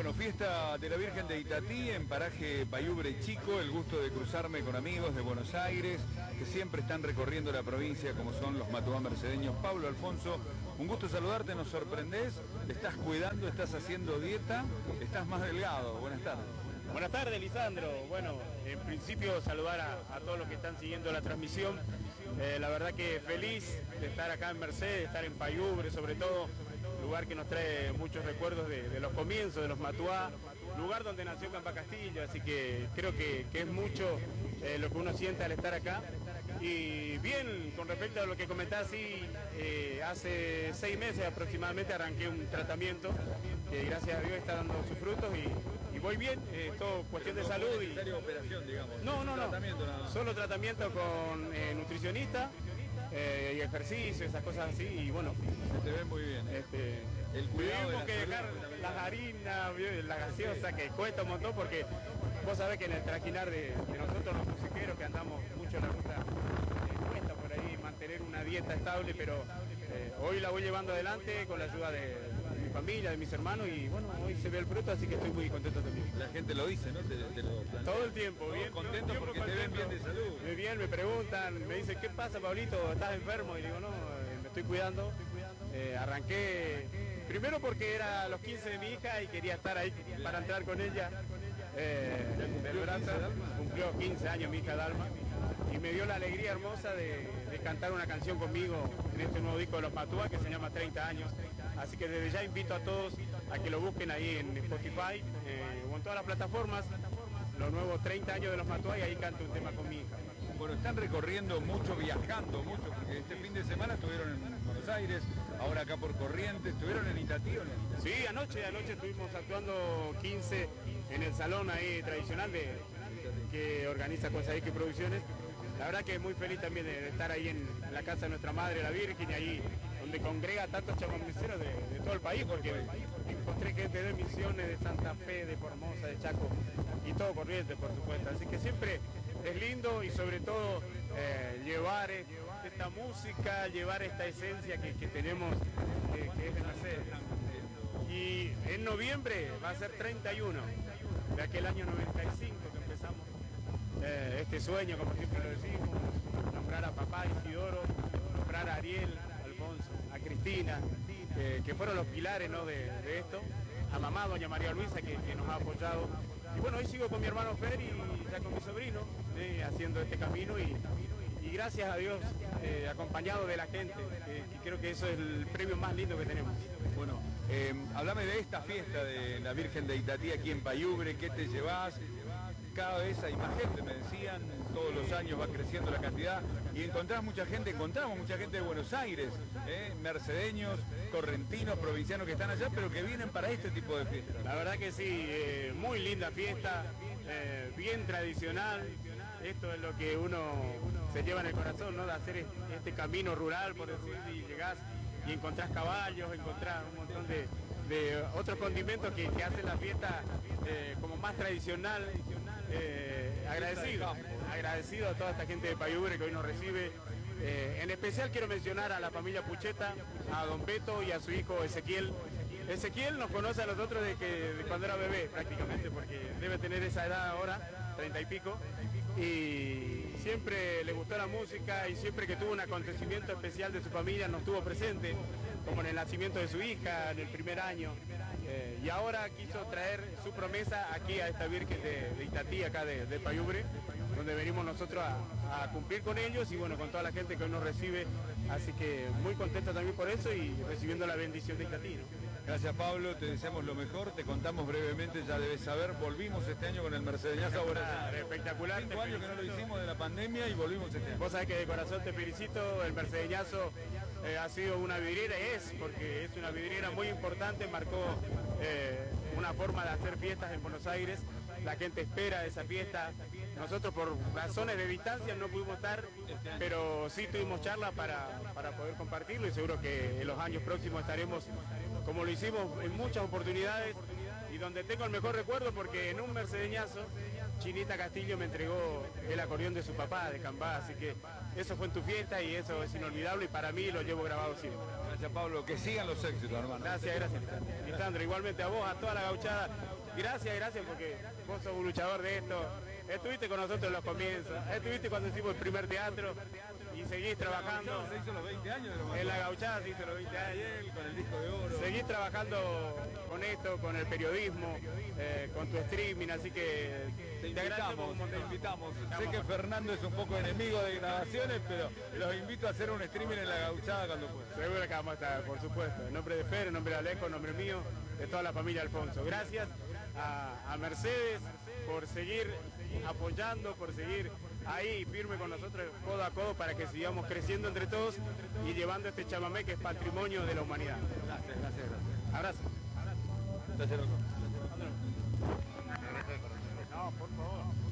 Bueno, fiesta de la Virgen de Itatí en paraje Payubre Chico, el gusto de cruzarme con amigos de Buenos Aires que siempre están recorriendo la provincia como son los matuá mercedeños. Pablo Alfonso, un gusto saludarte, nos sorprendés, te estás cuidando, estás haciendo dieta, estás más delgado. Buenas tardes. Buenas tardes, Lisandro. Bueno, en principio saludar a todos los que están siguiendo la transmisión. La verdad que feliz de estar acá en Mercedes, de estar en Payubre, sobre todo, lugar que nos trae muchos recuerdos de los comienzos, de los matuá, lugar donde nació Campa Castillo, así que creo que es mucho lo que uno siente al estar acá. Y bien, con respecto a lo que comentás, sí, hace 6 meses aproximadamente arranqué un tratamiento que gracias a Dios está dando sus frutos y voy bien, todo cuestión de salud. Y operación, digamos. No, tratamiento, nada más. Solo tratamiento con nutricionista y ejercicio, esas cosas así, y bueno. Se te ve muy bien. El cuidado tuvimos que dejar las harinas, la gaseosa, que cuesta un montón porque vos sabés que en el trajinar de nosotros los musiqueros que andamos mucho en la ruta, cuesta por ahí mantener una dieta estable, pero hoy la voy llevando adelante con la ayuda de mi familia, de mis hermanos, y bueno, hoy se ve el fruto, así que estoy muy contento también. La gente lo dice, ¿no? Te lo plantea. Todo el tiempo, bien. Contento porque te ven bien de salud. Muy bien, me preguntan, me dicen, ¿qué pasa, Pablito? ¿Estás enfermo? Y digo, no, me estoy cuidando. Arranqué primero porque era los 15 de mi hija y quería estar ahí para entrar con ella. Cumplió 15 años mi hija Dalma y me dio la alegría hermosa de cantar una canción conmigo en este nuevo disco de los Matuá que se llama 30 años. Así que desde ya invito a todos a que lo busquen ahí en Spotify o en todas las plataformas, los nuevos 30 años de los Matuá, y ahí canto un tema con mi hija. Bueno, están recorriendo mucho, viajando mucho, porque este fin de semana estuvieron en Buenos Aires, ahora acá por Corrientes, ¿estuvieron en Itatí o no? Sí, anoche estuvimos actuando 15 en el salón ahí tradicional que organiza Cosaíque Producciones. La verdad que muy feliz también de estar ahí en la casa de nuestra madre, la Virgen, y ahí donde congrega tantos chamanceros de todo el país, porque encontré gente de Misiones, de Santa Fe, de Formosa, de Chaco y todo Corrientes, por supuesto. Así que siempre es lindo y sobre todo llevar esta música, llevar esta esencia que tenemos, que es de Mercedes. Y en noviembre va a ser 31 de aquel año 95 que empezamos este sueño, como siempre lo decimos, nombrar a papá Isidoro, nombrar a Ariel, a Alfonso, a Cristina, que fueron los pilares, ¿no?, de esto, a mamá, doña María Luisa, que nos ha apoyado. Y bueno, hoy sigo con mi hermano Fer y ya con mi sobrino, haciendo este camino y gracias a Dios, acompañado de la gente, que creo que eso es el premio más lindo que tenemos. Bueno, háblame de esta fiesta de la Virgen de Itatí aquí en Payubre, ¿qué te llevas? Cada vez hay más gente, me decían, todos los años va creciendo la cantidad y encontramos mucha gente de Buenos Aires, mercedeños, correntinos, provincianos que están allá, pero que vienen para este tipo de fiestas. La verdad que sí, muy linda fiesta, bien tradicional. Esto es lo que uno se lleva en el corazón, ¿no?, de hacer este camino rural, por decir, y llegás y encontrás caballos, encontrás un montón de otros condimentos que hacen la fiesta como más tradicional. Agradecido a toda esta gente de Payubre que hoy nos recibe. En especial quiero mencionar a la familia Pucheta, a don Beto y a su hijo Ezequiel. Ezequiel nos conoce a nosotros de cuando era bebé prácticamente, porque debe tener esa edad ahora, 30 y pico, y siempre le gustó la música y siempre que tuvo un acontecimiento especial de su familia nos tuvo presente, como en el nacimiento de su hija, en el primer año, y ahora quiso traer su promesa aquí a esta Virgen de Itatí, acá de Payubre, donde venimos nosotros a cumplir con ellos y bueno, con toda la gente que hoy nos recibe, así que muy contento también por eso y recibiendo la bendición de Itatí, ¿no? Gracias, Pablo, te deseamos lo mejor, te contamos brevemente, ya debes saber, volvimos este año con el mercedeñazo a Brasil. Espectacular. 5 años que no lo hicimos de la pandemia y volvimos este año. Vos sabés que de corazón te felicito, el mercedeñazo ha sido una vidriera, porque es una vidriera muy importante, marcó una forma de hacer fiestas en Buenos Aires, la gente espera esa fiesta, nosotros por razones de distancia no pudimos estar, pero sí tuvimos charla para poder compartirlo y seguro que en los años próximos estaremos como lo hicimos en muchas oportunidades y donde tengo el mejor recuerdo porque en un mercedeñazo Chinita Castillo me entregó el acordeón de su papá, de Cambá, así que eso fue en tu fiesta y eso es inolvidable y para mí lo llevo grabado siempre. Gracias, Pablo, que sigan los éxitos, hermano. Gracias, Lisandro, igualmente a vos, a toda la gauchada, gracias porque vos sos un luchador de esto, estuviste con nosotros en los comienzos, estuviste cuando hicimos el primer teatro y seguís trabajando. Se hizo los 20 años de los en la gauchada se hizo los 20 años. Con el disco de oro. Seguís trabajando con esto, con el periodismo, con tu streaming, así que te invitamos. Sé que Fernando es un poco enemigo de grabaciones, pero los invito a hacer un streaming en la gauchada cuando pueda. Seguro que vamos a estar, por supuesto. En nombre de Fer, en nombre de Alejo, en nombre mío, de toda la familia Alfonso. Gracias a Mercedes por seguir apoyando, por seguir ahí firme con nosotros, codo a codo, para que sigamos creciendo entre todos y llevando este chamamé que es patrimonio de la humanidad. Gracias. Abrazo. Gracias, loco. No, por favor.